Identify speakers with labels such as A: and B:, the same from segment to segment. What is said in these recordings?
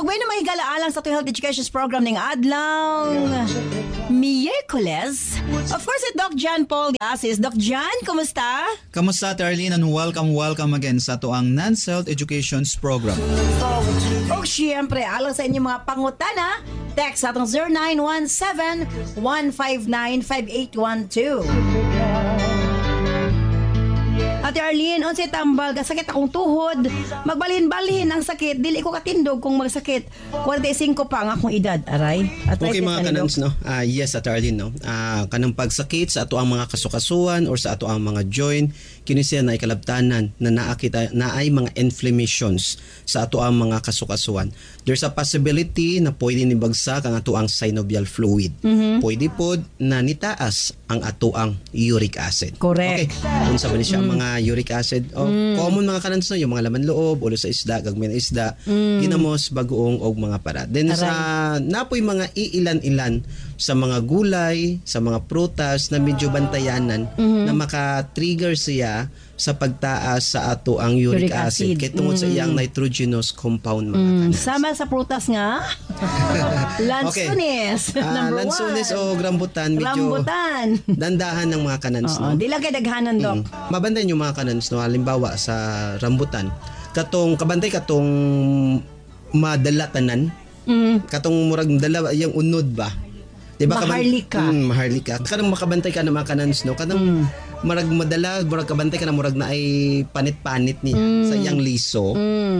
A: Og may na mahigala-alang sa health education program ning adlaw Miyerkules. Of course, Doc John Paul Diasis. Doc John, kumusta?
B: Kamusta, Arlene, and welcome again sa tuang Nance Health Education program.
A: O siyempre, alang sa inyong mga pangutana, text atong 0917-159-5812. Ate Arlene, unsay tambal ka sakit akong tuhod. Magbalhin-balhin ang sakit, dili ko katindog kung magsakit. 45 pa ang akong edad, aray.
C: Okay mga kanans, no? Yes, Ate Arlene, no? Kanang pagsakit sa ato ang mga kasukasuan or sa ato ang mga joint, kini siya na ikalabtanan na naay mga inflammations sa ato ang mga kasukasuan. There's a possibility na pwede nibagsak ang ato ang synovial fluid. Pwede po na nitaas ang ato ang uric acid.
A: Correct.
C: Okay. Kung sabi niya mga uric acid, common mga kanans, no? Yung mga laman loob, ulo sa isda, gagmay na isda, ginamos, bagoong, og mga para. Then sa napoy mga iilan-ilan sa mga gulay, sa mga prutas na medyo bantayanan na maka-trigger siya sa pagtaas sa ato ang uric acid kay tungod sa iyang nitrogenous compound mga kanas.
A: Sama sa prutas nga. Lansones. Number
C: Lansones o rambutan, medyo dandahan ng mga kanans. No?
A: Di lang kay daghanan, Dok.
C: Mabanday yung mga kanans, no? Halimbawa sa rambutan, kabantay katong madalatanan, katong murag dala yung unod ba? Diba, maharlika. Kanang makabantay ka na mga kanans, no? Kanang murag madala, murag kabantay ka na murag na ay panit-panit ni sa iyang liso.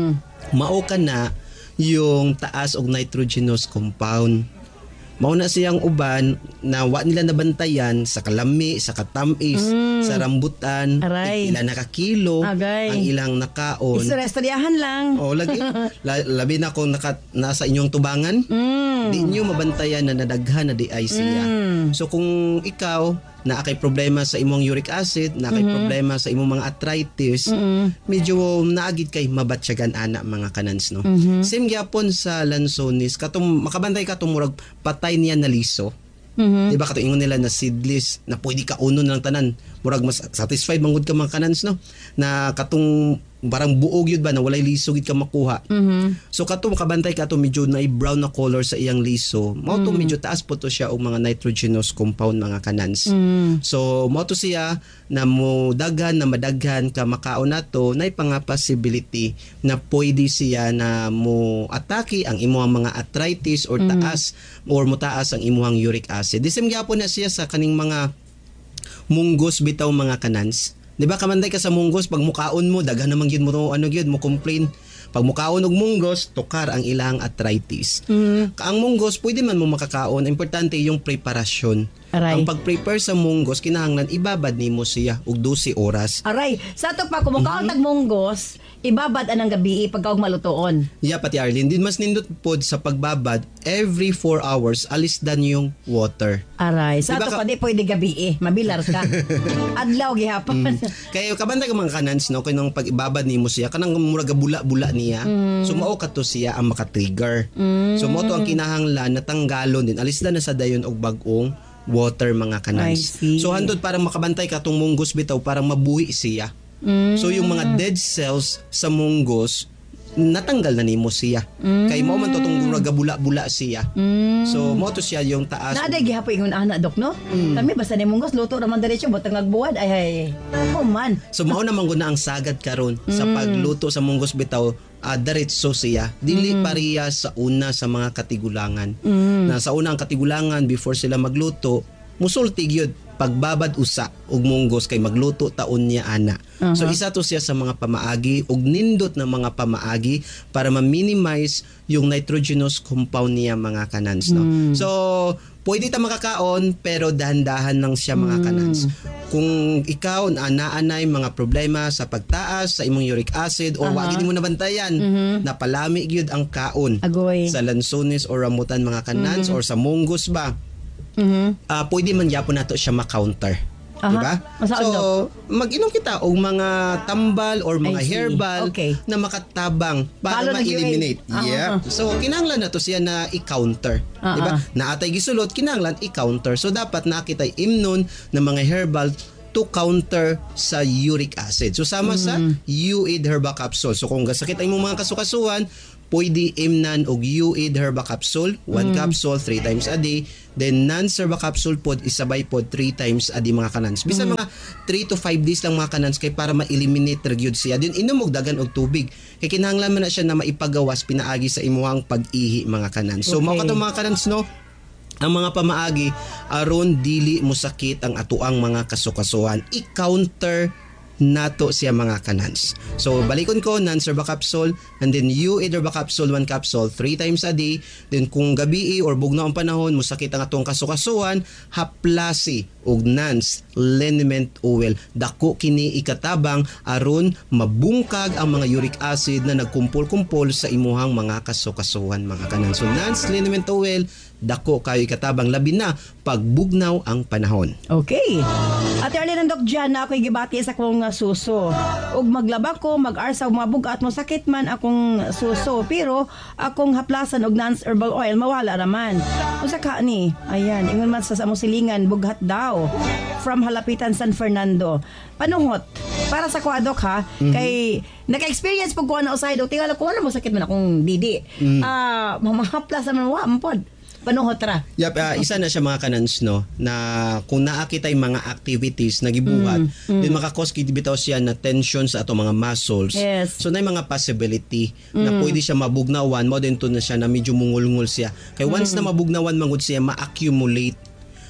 C: Mao ka na yung taas og nitrogenous compound. Mao na siyang uban na wa nila nabantayan sa kalami, sa katamis, sa rambutan, ilan nakakilo, ang ilang nakaon.
A: Istoryahan lang.
C: Lagi. Labi na kung nasa inyong tubangan, di nyo mabantayan na nadaghan na di ay siya. So kung ikaw na kay problema sa imong uric acid, na kay problema sa imong mga arthritis, medyo naagid kay mabatsyagan ana mga kanans, no. Same gyapon sa lansones, katong makabantay ka murag patay niya na liso. Diba katong ingon nila na seedless na pwede ka unon lang tanan, murag mas satisfied mangud ka mga kanans, no, na katong barang buog yun ba na walay liso gid ka makuha. So katong makabantay ka medyo na brown na color sa iyang liso, mao to medyo taas po to siya og mga nitrogenous compound mga kanans. So mao to siya na mo daghan na madaghan ka makaon nato nay panga possibility na pwede siya na mo atake ang imong mga arthritis or taas or mutaas ang imong uric acid. Disem gyapon na siya sa kaning mga munggos bitaw mga kanans. Di ba kamanday ka sa munggos, pag mukaon mo, daghan naman yun mo, mo complain. Pag mukaon og munggos, tukar ang ilang arthritis. Ang munggos, pwede man mo makakaon. Importante yung preparasyon. Ang pag-prepare sa munggos, kinahanglan ibabad nimo siya og 12 oras.
A: Aray, sa to pa, kung mukaon tag munggos, ibabad anang gabi pagkaog malutoon.
C: Yeah, pati Arlene, din mas nindot pod sa pagbabad, every 4 hours, alisdan yung water.
A: Aray, sa to pa, di pwede gabi mabilar ka. Adlaw gihapon.
C: Kaya kabantay ka mga kanans, no, kung nang pag-ibabad nimo siya, kanang murag bula-bula niya, so mao kato siya ang maka-trigger. So mao to ang kinahanglan na tanggalon din, alisdan na sa dayon og bag-ong water mga kanans. So handod parang makabantay ka tong munggos bitaw, parang mabuhi siya. So yung mga dead cells sa munggos natanggal na nimo siya. Kay mo man to tong bula-bula siya. So mo to siya yung taas.
A: Naaday gihapon ingon ana, Dok, no? Kami basta ni munggos luto raman diretso butang agbuwad ay oh man.
C: So mao naman guna ang sagad karon sa pagluto sa munggos bitaw, diretso siya. Dili pareha sa una sa mga katigulangan. Na sa una ang katigulangan before sila magluto, musulti gyud pagbabad usa og munggos kay magluto taon niya ana. So isa to siya sa mga pamaagi og nindot na mga pamaagi para ma-minimize yung nitrogenous compound niya mga kanans, no. So pwede ta makakaon pero dahan-dahan lang siya mga kanans. Kung ikaw naanay mga problema sa pagtaas sa imong uric acid or wa gid mo nabantayan, napalami gyud ang kaon sa lansones or rambutan mga kanans or sa munggos ba. Pwede man gyapon nato siya ma-counter. Diba? So, mag-inom kita o mga tambal or mga herbal na makatabang para ma-eliminate. So, kinahanglan na to siya na i-counter. Diba? Naatay gisulot, kinahanglan i-counter. So, dapat nakita imnon ng mga herbal to counter sa uric acid. So, sama sa U8 Herba Capsule. So, kung gasakit ay mga kasukasuan, pwede imnan og UAID Herba Capsule, 1 capsule 3 times a day, then Nance Herba Capsule pod isabay pod 3 times a day mga kanans. Bisan mga 3 to 5 days lang mga kanans kay para ma-eliminate ra gyud siya. Then inom og dagan og tubig. Kay kinahanglan man na siya na maipagawas pinaagi sa imuhang pag-ihi mga kanans. So mao kato mga kanans no, ang mga pamaagi aron dili mo sakit ang atuang mga kasukasuhan, i-counter nato siya mga kanans. So balikon ko, Nance Herba Capsule, and then UAID Herba Capsule, 1 capsule 3 times a day. Then kung gabi or bugnaw ang panahon musakit ang atong kasukasuhan, haplasi og Nance liniment oil. Dako kini ikatabang aron mabungkag ang mga uric acid na nagkumpol-kumpol sa imuhang mga kasukasuhan mga kanans. So Nance liniment oil, dako kayo ikatabang labi na pagbugnaw ang panahon.
A: Okay. At early ng Doc Jan na ako'y gibati sa akong suso. Ug maglaba ko, mag-arsa og mabugat mo sakit man akong suso. Pero akong haplasan og Nance herbal oil mawala raman. Unsa ka ni? Ayan, ingon man sa among silingan bughat daw. From Halapitan, San Fernando. Panuhot. Para sa kuadok ha, kay naka-experience pag ko na usahay do tingala ko ano mo sakit man akong didi. Mamahaplasan man wa ampod. Panuhot ra.
C: Yep, isa na siya mga kanans no na kung naakitay mga activities na gibuhat, then makakos kid bitaw siya na tension sa ato mga muscles.
A: Yes.
C: So na mga possibility na pwede siya mabugnawan mo din to na siya na medyo mungul-ngul siya. Kay once na mabugnawan mangud siya ma-accumulate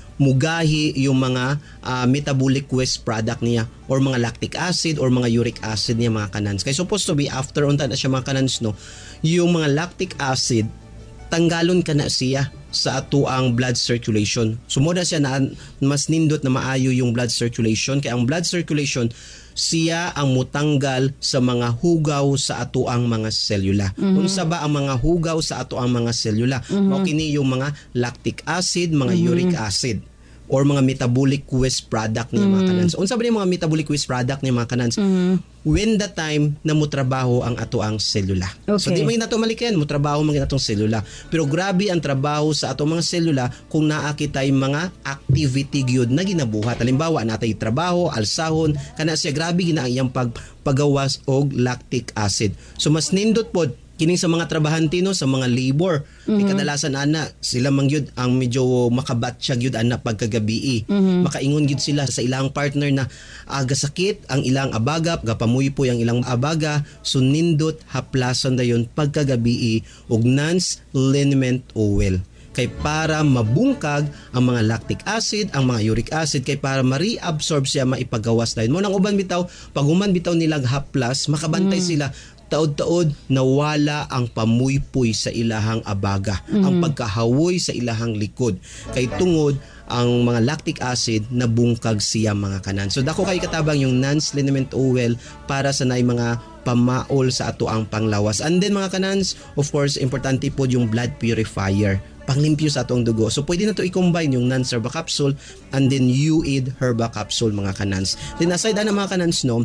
C: mugahi yung mga metabolic waste product niya or mga lactic acid or mga uric acid niya mga kanans. Kay supposed to be after unta na siya mga kanans no, yung mga lactic acid tanggalon ka na siya sa ato ang blood circulation. Sumuda siya na mas nindot na maayo yung blood circulation. Kaya ang blood circulation, siya ang mutanggal sa mga hugaw sa ato ang mga selula. Unsa ba ang mga hugaw sa ato ang mga selula? Mao kini yung mga lactic acid, mga uric acid or mga metabolic waste product niya mga kanans. Unsa ba yung mga metabolic waste product niya mga kanans? When the time na mutrabaho ang ato ang selula.
A: Okay.
C: So di man nato malikan, mutrabaho man atong selula. Pero grabe ang trabaho sa ato mga selula kung naa kitay mga activity gyud na ginabuhat. Halimbawa natay trabaho, alsahon, kana siya grabe gina iyang pagawas og lactic acid. So mas nindot pod kining sa mga trabahante no, sa mga labor. Kadalasan ana sila mangyud ang medyo makabatsa gyud ana pagkagabi. Makaingon gyud sila sa ilang partner na gasakit ang ilang abaga, gapamuypoy ang ilang abaga, so nindot haplason dayon pagkagabi og Nance liniment oil. Kay para mabungkag ang mga lactic acid, ang mga uric acid, kay para ma-reabsorb siya, maipagawas dayon. Mo nang uban bitaw, pag human bitaw nilang haplas, makabantay sila taod-taod nawala ang pamuypoy sa ilahang abaga, ang pagkahawoy sa ilahang likod. Kay tungod ang mga lactic acid nabungkag siya mga kanan. So dako kay katabang yung Nance liniment oil para sa nay mga pamaol sa ato ang panglawas. And then mga kanans, of course, importante po yung blood purifier, panglimpyo sa atong dugo. So pwede na to i-combine yung Nance Herba Capsule and then UAID Herba Capsule mga kanans. Then aside na mga kanans no,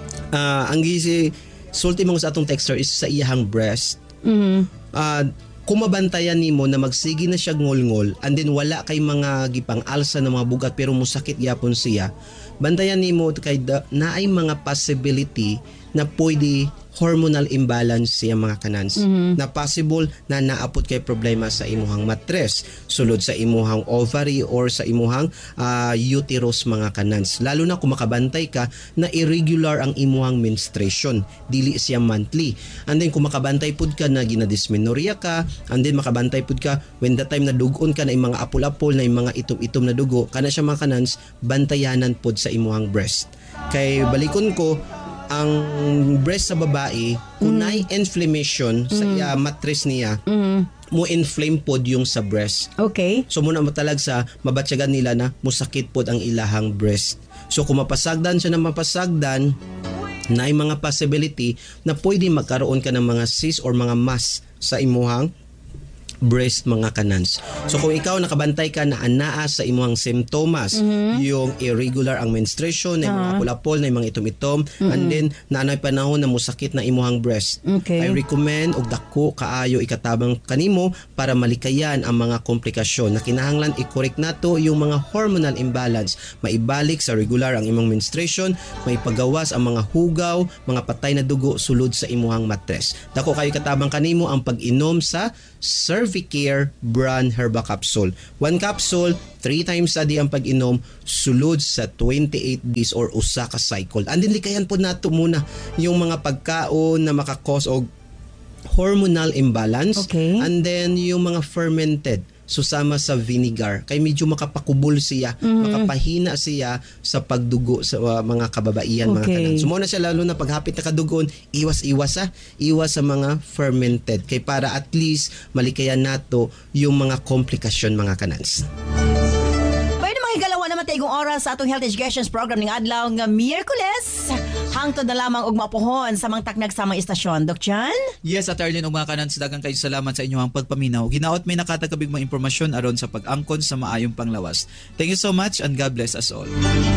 C: ang sulti mo sa atong texture is sa iyahang breast. Kung mabantayan nimo na magsigi na siya ngol-ngol and then wala kay mga gipang alsa na mga bugat pero musakit gyapon siya, bantayan nimo kay naay mga possibility na pwede hormonal imbalance siya mga kanans, na possible na naapot kay problema sa imuhang matres, sulod sa imuhang ovary or sa imuhang uterus mga kanans. Lalo na kung makabantay ka na irregular ang imuhang menstruation, dili siya monthly. And then kung makabantay pud ka na ginadysmenorrhea ka, and then makabantay pud ka when the time na dugon ka na yung mga apol-apol na yung mga itom-itom na dugo, kana siya mga kanans, bantayanan pud sa imuhang breast. Kay balikon ko, ang breast sa babae, kung naay inflammation sa mattress niya, mo inflame pod yung sa breast.
A: Okay.
C: So muna matalag sa mabatyagan nila na musakit pod ang ilahang breast. So kung mapasagdan siya na mapasagdan, naay mga possibility na pwede magkaroon ka ng mga cyst or mga mass sa imuhang breast mga kanans. So kung ikaw nakabantay ka na anaa sa imong simptomas, yung irregular ang menstruation, na mga pulapol, na mga itom-itom, and then naanay panahon na musakit na imong breast.
A: Okay.
C: I recommend og dako kaayo ikatabang kanimo para malikayan ang mga komplikasyon na kinahanglan i-correct nato yung mga hormonal imbalance, maibalik sa regular ang imong menstruation, maipagawas ang mga hugaw, mga patay na dugo sulod sa imong matres. Dako kayo katabang kanimo ang pag-inom sa Cervicare brand Herba Capsule. 1 capsule 3 times a day ang pag-inom sulod sa 28 days or usa ka cycle. And then likayan po nato muna yung mga pagkaon na makakos og hormonal imbalance,
A: Okay.
C: and then yung mga fermented susama sa vinegar kay medyo makapakubol siya, makapahina siya sa pagdugo sa mga kababaihan, mga
A: Okay.
C: kanan. So muna siya lalo na paghapit na kadugon, iwas sa mga fermented kay para at least malikayan nato yung mga komplikasyon mga kanans.
A: Pwede makigalaw naman tayong oras sa atong health education program ng adlaw nga Miyerkules. Hangtod na lamang og mapuhon sa mga taknag sa mga istasyon. Doc Jan?
B: Yes, at Arlene, mga kanans, daghang kayo salamat sa inyong pagpaminaw. Ginaot may nakatagabig mga impormasyon aron sa pag-angkon sa maayong panglawas. Thank you so much and God bless us all.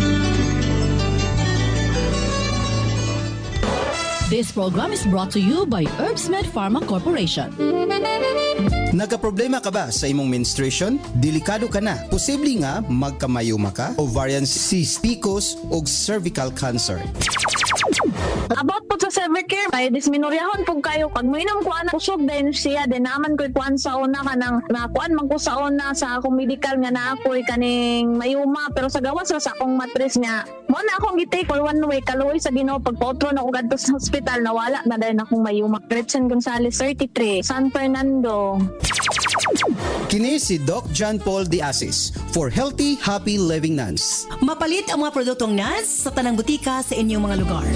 D: This program is brought to you by Herbsmed Pharma Corporation.
E: Nagaproblema ka ba sa imong menstruation? Delikado ka na. Posible nga magkamayuma ka, ovarian cyst, PCOS o cervical cancer.
F: About po sa Cervicare, ay disminuryahon po kayo. Pag mo inam kuan kusog din siya, din naman ko'y kuan sa una ka ng nakuan man ko sa una sa akong medical nga na ako'y kaning mayuma. Pero sa gawas sa akong matres nga, mo na akong gitake for 1 week. Kaluoy sa Ginoo, pagpotro na ko gadto sa hospital, nawala na dahil akong mayuma. Gretchen Gonzalez, 33, San Fernando.
E: Kini si Doc John Paul De Asis for Healthy, Happy Living Nuns.
A: Mapalit ang mga produktong nuts sa tanang butika sa inyong mga lugar.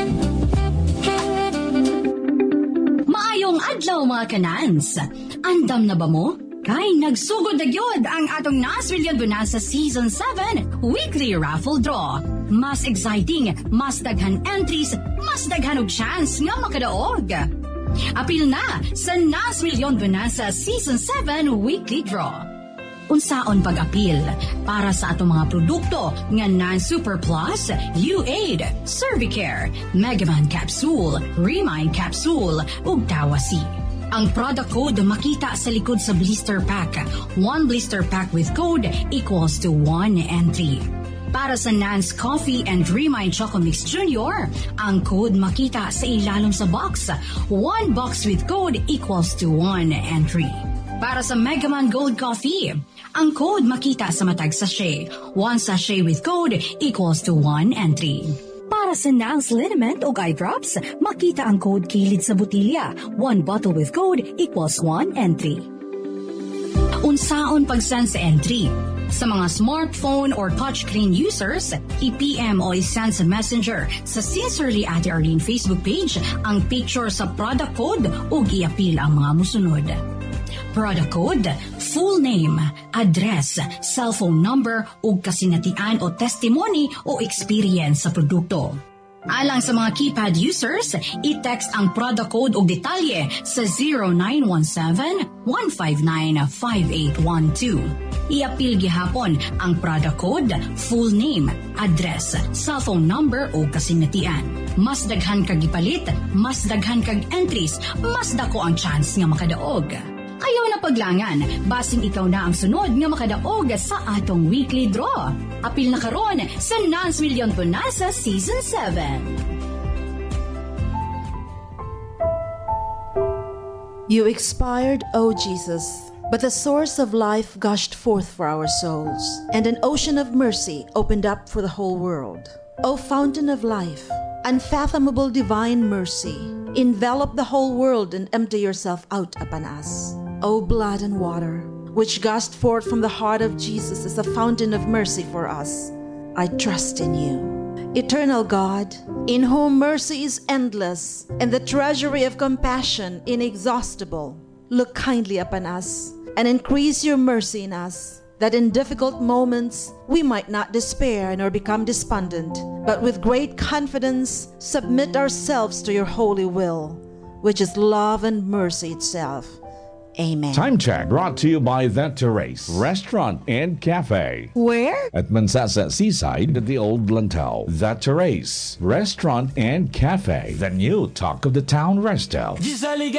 D: Maayong adlaw mga kanans. Andam na ba mo? Kay nagsugod na gyud ang atong Nas Million Bonanza Season 7 Weekly Raffle Draw. Mas exciting, mas daghan entries, mas daghan og chance nga makadaog. Apil na sa Nas Million Bonanza Season 7 Weekly Draw. Unsaon pag-apil para sa atong mga produkto nga Nan Super Plus, U8, Cervicare, Megaman Capsule, Remind Capsule ug Tawasi. Ang product code makita sa likod sa blister pack. 1 blister pack with code equals to 1 entry. Para sa Nance Coffee and Remind Choco Mix Junior, ang code makita sa ilalim sa box. 1 box with code equals to 1 entry. Para sa Megaman Gold Coffee, ang code makita sa matag sachet. 1 sachet with code equals to 1 entry. Para sa Nance Liniment o eye drops, makita ang code kilid sa botilya. 1 bottle with code equals 1 entry. Unsaon pag-send sa entry? Sa mga smartphone or touchscreen users, i-PM o i-send sa Messenger sa Sincerely Ate Arlene Facebook page ang picture sa product code o i-appeal ang mga musunod. Product code, full name, address, cellphone number ug kasinatian o testimony o experience sa produkto. Alang sa mga keypad users, i-text ang product code o detalye sa 0917-159-5812. I-appeal gihapon ang product code, full name, address, cellphone number o kasinatian. Mas daghan kag ipalit, mas daghan kag entries, mas dako ang chance nga makadaog. Ayaw na paglangan, basing ikaw na ang sunod nga makadaog sa atong weekly draw. Apil na karon sa Nance Million Bonanza Season 7.
G: You expired, O Jesus, but the source of life gushed forth for our souls, and an ocean of mercy opened up for the whole world. O fountain of life, unfathomable divine mercy, envelop the whole world and empty yourself out upon us. O blood and water, which gushed forth from the heart of Jesus as a fountain of mercy for us, I trust in you. Eternal God, in whom mercy is endless and the treasury of compassion inexhaustible, look kindly upon us and increase your mercy in us, that in difficult moments we might not despair nor become despondent, but with great confidence submit ourselves to your holy will, which is love and mercy itself. Amen.
H: Time check brought to you by The Terrace Restaurant and Cafe
G: Where?
H: at Mansasa Seaside at the Old Blantel. The Terrace Restaurant and Cafe, the new talk of the town, Restel.